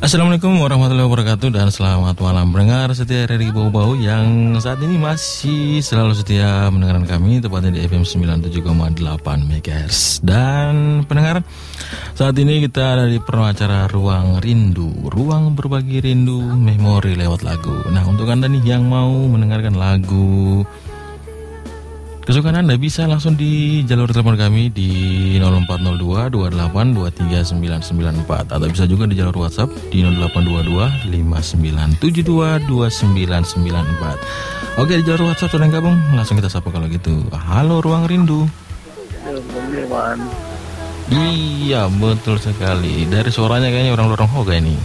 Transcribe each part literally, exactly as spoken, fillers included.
Assalamualaikum warahmatullahi wabarakatuh dan selamat malam pendengar setia dari Bau-Bau yang saat ini masih selalu setia mendengarkan kami tepatnya di F M sembilan puluh tujuh koma delapan megahertz. Dan pendengar, saat ini kita ada di acara Ruang Rindu, ruang berbagi rindu memori lewat lagu. Nah, untuk Anda nih yang mau mendengarkan lagu kesukaan Anda bisa langsung di jalur telepon kami di nol empat nol dua dua delapan dua tiga sembilan sembilan empat atau bisa juga di jalur WhatsApp di nol delapan dua dua lima sembilan tujuh dua dua sembilan sembilan empat. Oke, di jalur WhatsApp sudah gabung, langsung kita sapa kalau gitu. Halo Ruang Rindu. Iya, betul sekali. Dari suaranya kayaknya orang lorong hoga ini.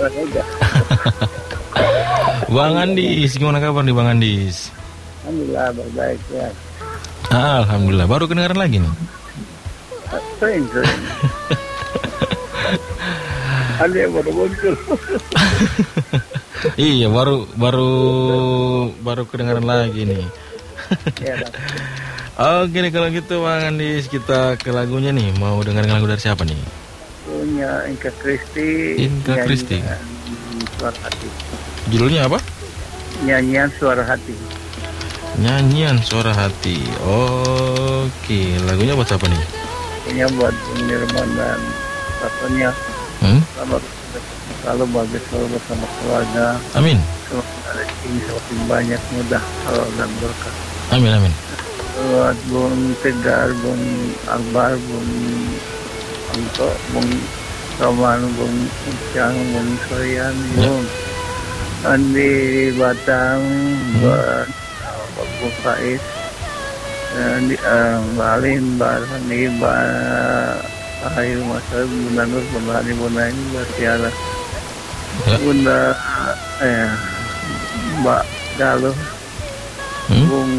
Bang Andis, gimana kabar nih Bang Andis? Alhamdulillah baik ya. Alhamdulillah, baru kedengaran lagi nih. Sering, sering. Ada yang baru muncul. Iya, baru baru baru kedengaran lagi nih. Ya, Oke nih, kalau gitu Bang Andis, kita ke lagunya nih. Mau dengerin lagu dari siapa nih? punya Inka Kristi. Inka Kristi. Suara hati. Judulnya apa? Nyanyian Suara Hati. Nyanyian Suara Hati. Oke, lagunya buat siapa nih? Ini buat Nirman dan satunya. Hmm? Selamat selalu bahagia selalu bersama keluarga. Amin. Semakin rezeki semakin banyak, mudah, halal dan berkah. Amin amin. Buat Bung Tegar, Bung Akbar, Bung Anto, Bung Roman, Bung Ucang, Bung Soyan, Bung Andi Batang, buat Bung Faiz, Mbak Alin, Mbak Rani, Mbak Ayu, Mas Ayu, Bunda Nur, Bunda Hani, Bunda ini, Mbak Tiara, Bunda eh, Mbak Galuh, Bung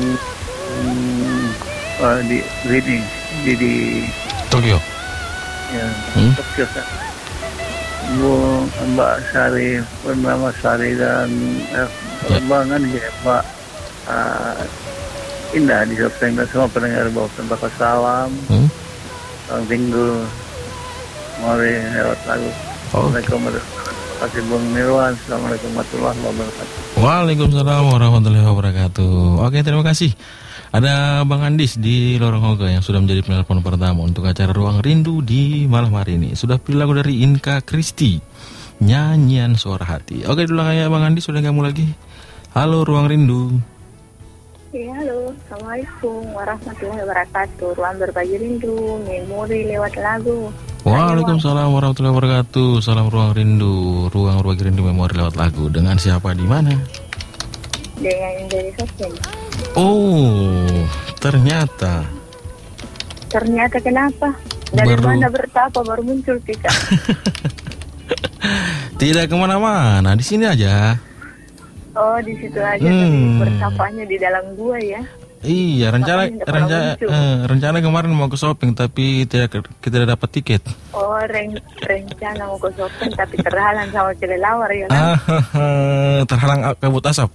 Uh, di Reading di di Tokyo. Ya, Hmm? Tokyo kan. Bu Mbak Sari, Purnama Sari dan eh, penerbangan ya Mbak uh, Indah di September semua pendengar bawa tembakau salam. Hmm? Salam Minggu, mari lewat lagu. Oh. Assalamualaikum warahmatullahi wabarakatuh. Bung Nirwan, Assalamualaikum warahmatullahi wabarakatuh. Waalaikumsalam warahmatullahi wabarakatuh. Oke, terima kasih. Ada Bang Andis di Lorong Hoga yang sudah menjadi penelpon pertama untuk acara Ruang Rindu di malam hari ini. Sudah pilih lagu dari Inka Kristi, Nyanyian Suara Hati. Oke, dulu kayak Bang Andis sudah kamu lagi. Halo Ruang Rindu. Ya, halo. Assalamualaikum warahmatullahi wabarakatuh. Ruang berbagi rindu, memori lewat lagu. Waalaikumsalam warahmatullahi wabarakatuh. Salam Ruang Rindu, Ruang berbagi rindu memori lewat lagu. Dengan siapa di mana? Dengan dari Sosien. Oh, ternyata. Ternyata kenapa? Dari Baru... mana bertapa baru muncul kita? Tidak kemana-mana, di sini aja. Oh, di situ aja. Hmm. Tapi bertapanya di dalam gua ya. Iya, rencana rencana eh, rencana kemarin mau ke shopping tapi tidak kita tidak dapat tiket. Oh, ren, rencana mau ke shopping tapi terhalang sama kelelawar ya kan? Ah, terhalang kabut asap.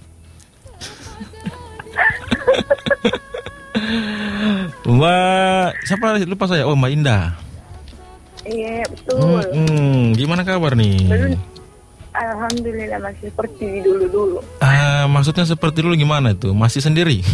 Mbak, siapa lupa saya? Oh, Mbak Indah. Iya, betul. Hmm, gimana kabar nih? Belum. Alhamdulillah masih seperti dulu-dulu. Ah, maksudnya seperti dulu gimana tuh? Masih sendiri?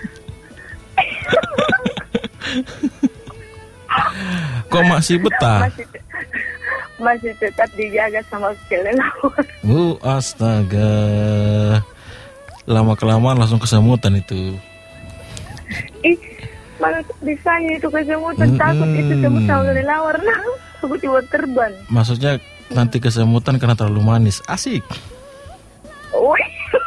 Kok masih betah? Masih, masih tetap dijaga sama kelelawar. Uh, astaga. Lama-kelamaan langsung kesemutan itu. Ih, malah bisanya itu kesemutan, Mm-mm. takut itu semut sama kelelawar. Nah, aku tiba terbang. Maksudnya nanti kesemutan karena terlalu manis. Asik. Wih.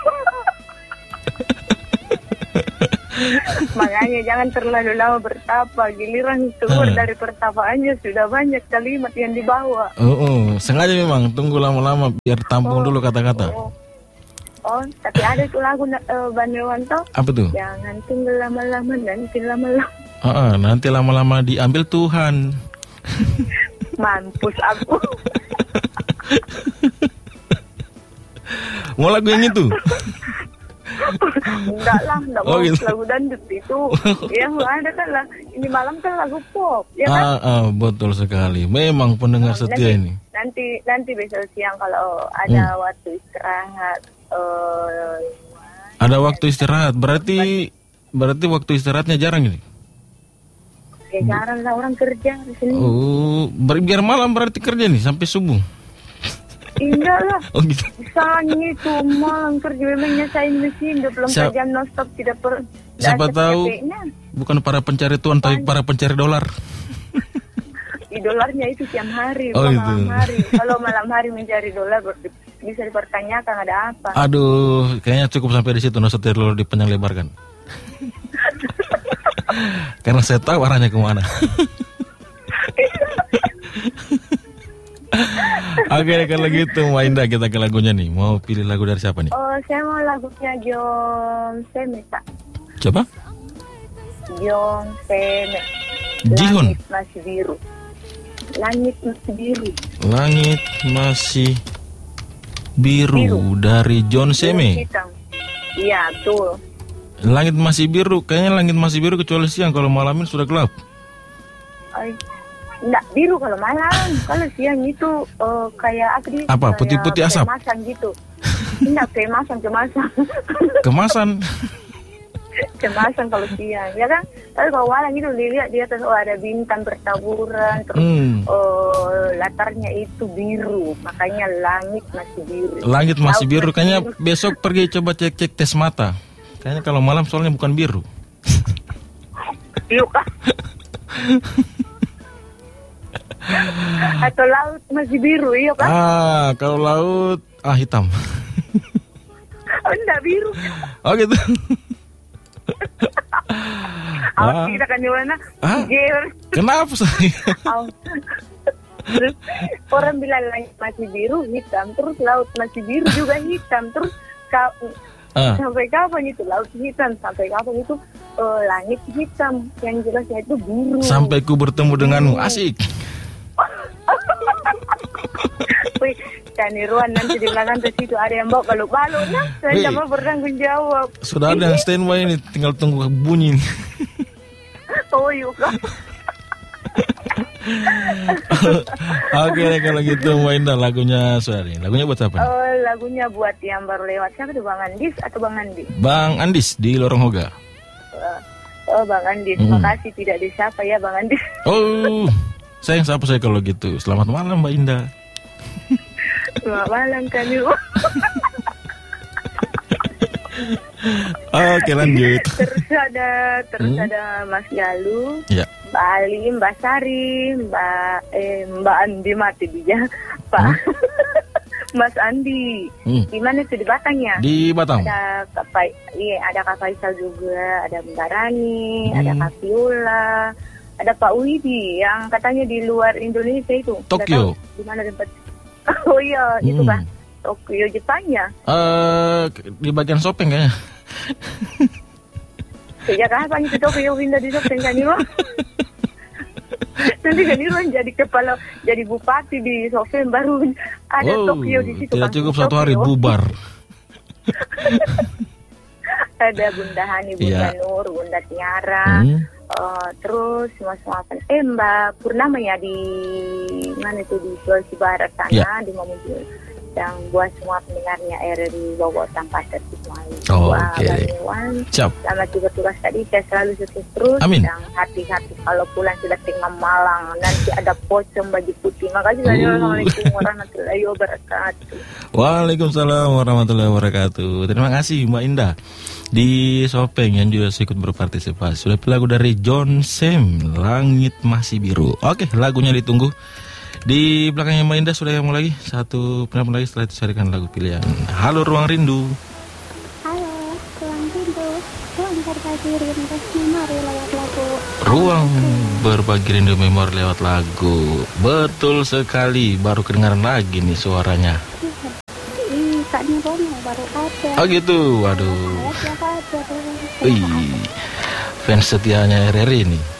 Makanya jangan terlalu lama bertapa. Giliran keluar Hmm. dari pertapaannya sudah banyak kalimat yang dibawa. Oh, oh, sengaja memang tunggu lama-lama biar tampung Oh. dulu kata-kata. Oh. Oh, tapi ada itu lagu uh, Bandewanto. Apa tuh? Jangan tunggu lama-lama, nanti lama-lama. Uh, uh, nanti lama-lama diambil Tuhan. Mampus aku. Mau lagu yang itu? Enggak lah, enggak Oh, mau gitu. lagu dangdut itu. Yang ada kan lah, ini malam kan lagu pop, ya kan? Ah, ah, betul sekali. Memang pendengar nanti, setia ini. nanti nanti besok siang kalau ada Hmm. waktu istirahat. Uh, Ada waktu istirahat. Berarti berarti waktu istirahatnya jarang ini. ya jarang lah orang kerja di sini. Oh, ber- biar malam berarti kerja nih sampai subuh. Enggak lah. Oh gitu. Misalnya itu malam kerja memang nyesain mesin dua puluh empat Siap- jam non-stop tidak per. Siapa tidak tahu capeknya. bukan para pencari tuan tapi para pencari dolar. Di dolarnya itu siang hari, Oh, bukan itu. malam hari. Kalau malam hari mencari dolar ber- bisa dipertanyakan ada apa. Aduh, kayaknya cukup sampai di situ, nggak usah terlalu dipanjang lebarkan. Karena saya tahu arahnya kemana. Oke, kalau gitu Mbak Indah kita ke lagunya nih. Mau pilih lagu dari siapa nih? Oh, saya mau lagunya John Seme, Kak. Coba? John Seme. Jihun. Langit masih biru. Langit masih biru. Langit masih biru, Biru. dari John Biru Seme. hitam. Iya, betul. Langit masih biru, kayaknya langit masih biru kecuali siang, kalau malam ini sudah gelap. Ay, enggak biru kalau malam. Kalau siang itu eh, kayak apa dia? Apa, Kayak putih-putih asap? Kemasan gitu. Enggak, kemasan, kemasan. Kemasan. Kemasan kalau siang, ya kan? Tapi kalau malam itu dilihat di atas, oh ada bintang bertaburan, terus Hmm. oh, latarnya itu biru, makanya langit masih biru. Langit masih Laut biru, masih kayaknya biru. besok pergi coba cek-cek tes mata. Kayaknya kalau malam soalnya bukan biru. Biru kah? Atau laut masih biru, iya kan? Ah, kalau laut ah hitam. Oh, enggak biru. Oh gitu. Ah. Ah. Kita kan di mana? Ah. Jer. Kenapa saya? Ah. Terus orang bilang langit masih biru hitam, terus laut masih biru juga hitam, terus ka- Ah. sampai kapan itu laut hitam, sampai kapan itu eh, langit hitam, yang jelasnya itu biru. Sampai ku bertemu denganmu, asik. Wih, Caniruan nanti di belakang terus itu ada yang bawa baluk-baluk, nah saya Wih. sama bertanggung jawab. Sudah ada yang standby ini, tinggal tunggu bunyi nih. Oh yuk. Oke deh kalau gitu Mbak Indah, lagunya sudah nih. Lagunya buat siapa nih? Oh, lagunya buat yang baru lewat, siapa tuh, Bang Andis atau Bang Andi? Bang Andis di Lorong Hoga. Oh, Bang Andis, Mm. makasih tidak disapa ya Bang Andis. Oh, sayang siapa saya kalau gitu. Selamat malam Mbak Indah. Selamat malam kami. Oke lanjut. Terus ada terus Hmm. ada Mas Galuh, Ya. Mbak Ali, Mbak Sari, Mbak eh Mbak Andi mati dia, Pak. Mas Andi. Hmm. Di mana itu, di Batang ya? Di Batam. Ada Kak Fai, iya ada Kak Faisal juga, ada Mbak Rani, Hmm. ada Kak Viola, ada Pak Widi yang katanya di luar Indonesia itu. Nggak Tokyo. tahu Di mana tempat? Oh iya, itu Hmm. Pak. Tokyo Jepangnya. Eh di bagian Sopeng kayaknya. Sejak kapan itu Tokyo pindah di Sopeng kan Nilo? Nanti kan Nilo jadi kepala, jadi bupati di Sopeng, baru ada Wow, Tokyo di situ. tidak kan. cukup satu hari Tokyo. bubar. Ada Bunda Hani, Bunda Iya. Nur, Bunda Tiara. Hmm. Eh, terus semua-semua apa? Eh Mbak Purnama ya di mana itu, di Sulawesi Barat sana, Ya. di Mamuju, yang buat semua pendengarnya R R I Bogor tanpa terkecuali. Oh, Wah, oke. Bang Iwan, Siap. selamat juga tugas tadi, saya selalu sukses terus. Amin. Dan hati-hati kalau pulang sudah tengah Malang, nanti ada pocong baju putih. Makasih banyak. Uh. Assalamualaikum warahmatullahi wabarakatuh. Waalaikumsalam warahmatullahi wabarakatuh. Terima kasih Mbak Indah di Sopeng yang juga ikut berpartisipasi. Sudah pilih lagu dari John Sem, Langit Masih Biru. Oke, lagunya ditunggu. Di belakangnya Mbak Indah sudah yang mau lagi satu penelpon lagi, setelah itu carikan lagu pilihan. Halo Ruang Rindu. Halo, Ruang Rindu. Ruang berbagi rindu memori lewat lagu. Ruang berbagi rindu memori lewat lagu. Betul sekali, baru kedengaran lagi nih suaranya. Ih, Kak Nirono baru ada. Oh gitu, waduh. Saya siapa ada tuh. Wih, fans setianya R R I nih.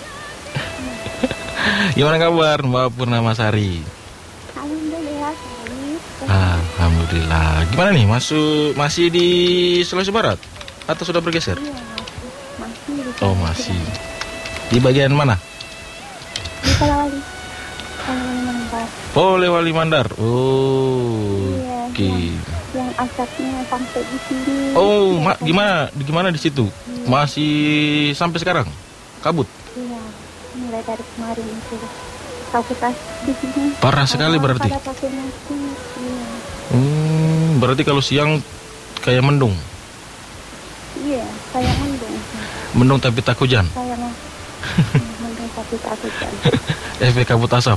Gimana kabar Mbak Purnama Sari? Alhamdulillah, baik. Alhamdulillah. Gimana nih, masuk masih di Sulawesi Barat atau sudah bergeser? Iya, masih di Oh masih. Di bagian mana? Di Kalawali. Kalawali Manembas. Polewali Mandar. Oh, Iya, oke. yang asapnya sampai di sini. Oh, Iya, ma- kan? gimana? Di gimana di situ? Masih sampai sekarang? Kabut. Iya, mulai dari kemarin itu. Kabut asap di sini. Parah sekali Orang berarti. pada pakai masker. Iya. Hmm, berarti kalau siang kayak mendung. Iya, kayak mendung. Mendung tapi tak hujan. Kayak mah. Mendung tapi tak hujan. Efek kabut asap.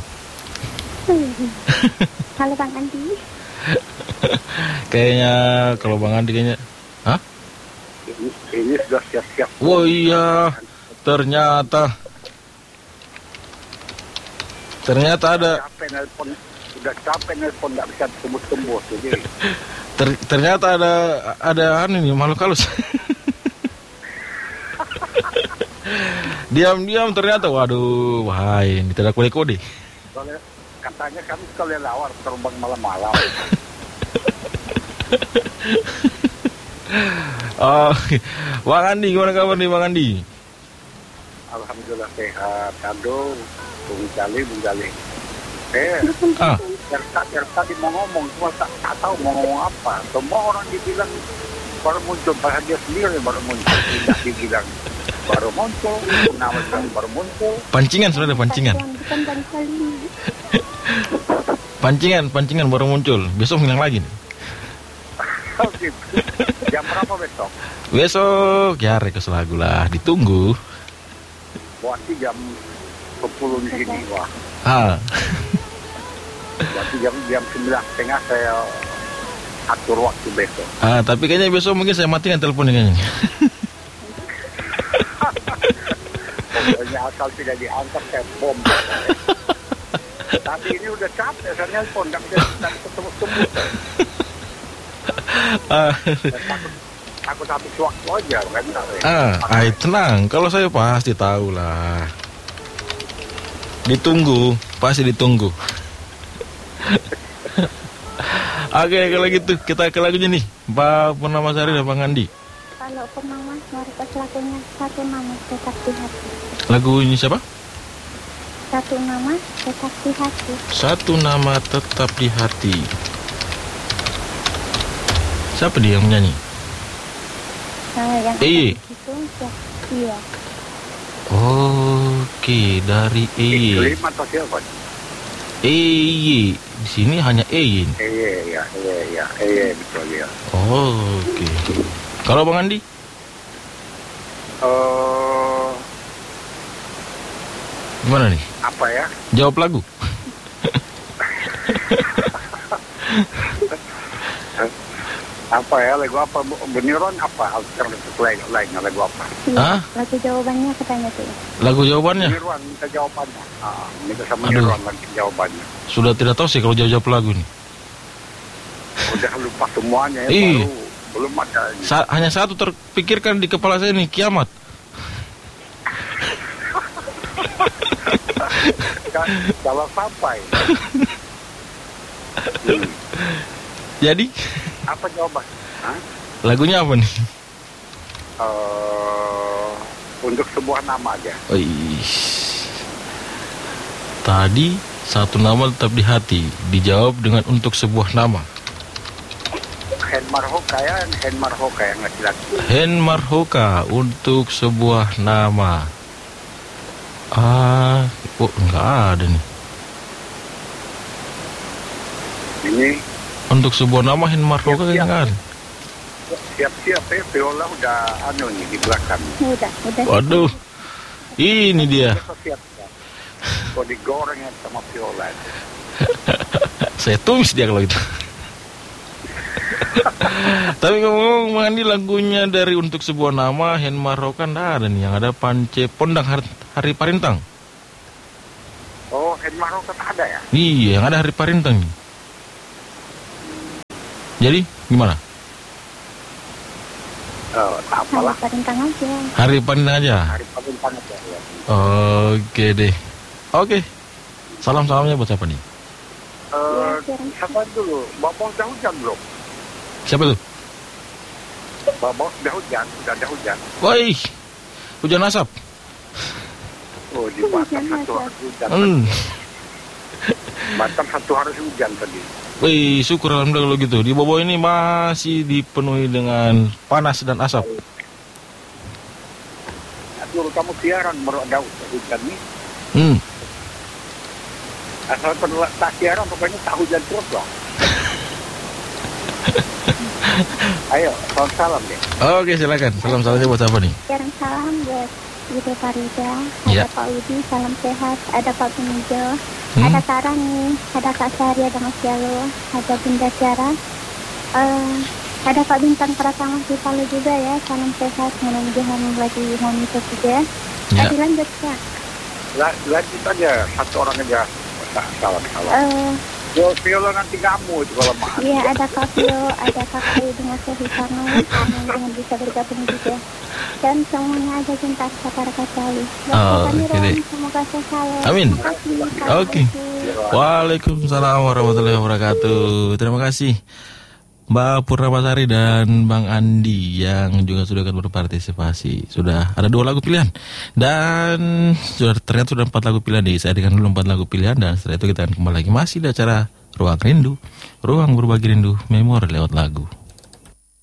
Halo Bang Andi. Kayaknya kalau Bang Andi kayaknya. Hah? Ini, ini sudah siap-siap. Oh iya, ternyata ternyata ada Capek nelpon, udah capek nelpon nggak bisa tembus-tembus. Jadi ter- ternyata ada ada anu nih makhluk halus. Diam-diam ternyata, waduh, wahai, ini tidak boleh kode. soalnya katanya kami sekalian lawar terbang malam-malam. Oh, Bang Andi, gimana kabar nih Bang Andi? Alhamdulillah sehat. Aduh, Bung Jali, Bung Jali. Eh, Ah, dari tadi dari tadi mau ngomong, cuma tak, tak tahu mau ngomong apa. Semua orang dibilang baru muncul, padahal dia sendiri baru muncul. Tidak dibilang baru muncul, nama bilang baru muncul. pancingan sudah ada pancingan. Bukan Bang Salim. Pancingan, pancingan baru muncul. Besok hilang lagi nih. Oh, gitu. Jam berapa besok? Besok ya request lagu lah, ditunggu. Berarti jam sepuluh di sini. Wah, Ah, berarti jam jam sembilan setengah saya atur waktu besok. ah tapi kayaknya besok mungkin saya matikan teleponnya kayaknya. Pokoknya asal tidak diangkat saya bom. Tapi ini udah capek, saya nelpon, nggak bisa nggak bisa tembus-tembus. Ah, Saya takut takut habis waktu aja kan. ah, ay, tenang. Kalau saya pasti tahu lah. Ditunggu, pasti ditunggu. Oke, kalau gitu kita ke lagunya nih, Mbak Purnamasari dan Bang Andi. Kalau pernama Marikas lagunya satu nama tetap di hati. Lagu ini siapa? Satu nama tetap di hati. Satu nama tetap di hati. Siapa dia yang menyanyi? Nah, yang Iya. itu ya, iya. Oke, dari E Y. Iklim atau siapa? E Y. Di sini hanya E Y. Eh, ya, eh, ya, eh, betul ya. Oke. Kalau Bang Andi? Eh, Gimana nih? apa ya? Jawab lagu. Apa ya lagu apa? Beniron apa? Alternatif lain lainnya lagu apa? Iya. Hah? Lagu jawabannya katanya tuh. Lagu jawabannya? Beniron minta jawabannya. Ah, minta sama Aduh. Beniron lagi jawabannya. Sudah tidak tahu sih kalau jawab-jawab lagu nih. Udah lupa semuanya ya, Ih. baru belum ada. Sa- hanya satu terpikirkan di kepala saya nih, kiamat. Kan, kalau sampai. Hmm. Jadi, Apa jawaban? Hah? lagunya apa nih? Eh, untuk sebuah nama aja. Oh, ih. Tadi satu nama tetap di hati, dijawab dengan untuk sebuah nama. Hen Marhoka ya, Hen Marhoka yang ngasih lagu. Hen Marhoka untuk sebuah nama. Ah, oh enggak ada nih. Ini Untuk sebuah nama Hen Marhoka kayaknya enggak ada. siap-siap ya, viola udah anu nih di belakang. Udah, udah. Waduh, ini dia. Besok siap ya. Kok digoreng ya sama viola. Saya tumis dia kalau itu. Tapi ngomong-ngomong Bang Andi, lagunya dari untuk sebuah nama Hen Marhoka nggak ada nih. Yang ada Pance Pondang Hari, Hari Parintang. Oh, Hen Marhoka tak ada ya? Iya, yang ada Hari Parintang. Jadi gimana? Oh, tak Hanya apalah. parintang aja. Hari Parintang aja. Hari paling panas ya. ya. Oke deh. Oke. Salam-salamnya buat siapa nih? Eh, siapa dulu? Babos dah hujan belum? Siapa tuh? Babos dah hujan, sudah ada hujan. Woi, hujan asap. Oh, di batas satu hari hujan. Hmm. Batam satu hari hujan tadi. Wih, syukur alhamdulillah kalau gitu. Di Bobo ini masih dipenuhi dengan panas dan asap. Aku kamu siaran baru ada hujan nih. Hmm. Asal perlu tak siaran pokoknya tak hujan terus lah. Ayo, salam salam deh. Oke, silakan. Salam salamnya buat siapa nih? Kirim salam buat Ibu Farida, Ya. ada Pak Udi, salam sehat, ada Pak Bunijo, Hmm. ada Kak Rani, ada Kak Sari, ada Mas Jalo, ada Bunda Tiara, eh, ada Pak Bintang Pratama di Palu juga ya, salam sehat, mudah-mudahan lagi monitor juga. Ya. Tadi lanjut Kak. La- lanjut aja, satu orang aja. Tak salam salam. Eh, Yo, Viola nanti kamu itu kalau mahal. Iya, ada Kak Vio, ada Kak Ayu dengan Sohisano, yang bisa bergabung juga. Dan semuanya ada cinta kepada Kak Sali. Oh, oke deh. Semoga selalu. Amin. Terima kasih, Kak. Oke. Waalaikumsalam warahmatullahi wabarakatuh. Terima kasih Mbak Purnamasari dan Bang Andi yang juga sudah akan berpartisipasi. Sudah ada dua lagu pilihan dan sudah ternyata sudah empat lagu pilihan nih. Saya dengan dulu empat lagu pilihan dan setelah itu kita akan kembali lagi masih di acara Ruang Rindu, Ruang Berbagi Rindu, Memori lewat lagu.